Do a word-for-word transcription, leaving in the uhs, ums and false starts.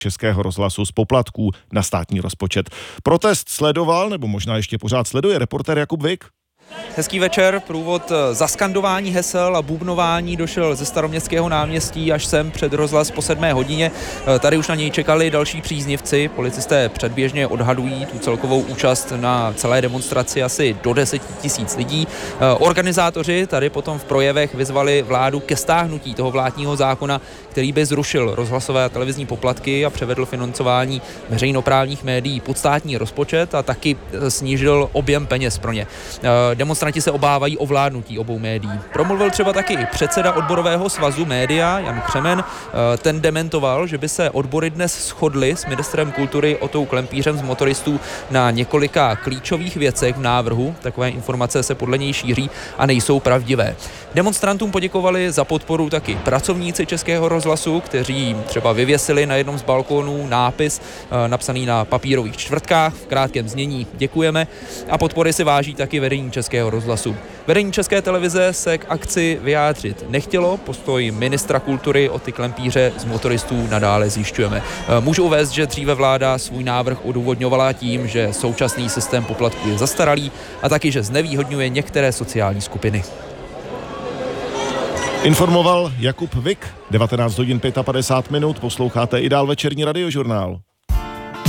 Českého rozhlasu z poplatků na státní rozpočet. Protest sledoval, nebo možná ještě pořád sleduje reportér Jakub Vik. Hezký večer, průvod zaskandování hesel a bubnování došel ze Staroměstského náměstí až sem před rozhlas po sedmé hodině. Tady už na něj čekali další příznivci. Policisté předběžně odhadují tu celkovou účast na celé demonstraci asi do deset tisíc lidí. Organizátoři tady potom v projevech vyzvali vládu ke stáhnutí toho vládního zákona, který by zrušil rozhlasové a televizní poplatky a převedl financování veřejnoprávních médií pod státní rozpočet a taky snížil objem peněz pro ně. Demonstranti se obávají ovládnutí obou médií. Promluvil třeba taky předseda odborového svazu Média Jan Křemen. Ten dementoval, že by se odbory dnes shodly s ministrem kultury Otou Klempířem z Motoristů na několika klíčových věcech v návrhu. Takové informace se podle něj šíří a nejsou pravdivé. Demonstrantům poděkovali za podporu taky pracovníci Českého rozhlasu, kteří třeba vyvěsili na jednom z balkónů nápis napsaný na papírových čtvrtkách v krátkém znění děkujeme, a podpory si váží taky vedení Českého rozhlasu. Vedení České televize se k akci vyjádřit nechtělo, postoj ministra kultury Oty Klempíře z Motoristů nadále zjišťujeme. Můžu uvést, že dříve vláda svůj návrh odůvodňovala tím, že současný systém poplatků je zastaralý a taky, že znevýhodňuje některé sociální skupiny. Informoval Jakub Vik. devatenáct hodin padesát pět minut, posloucháte i dál večerní radiožurnál.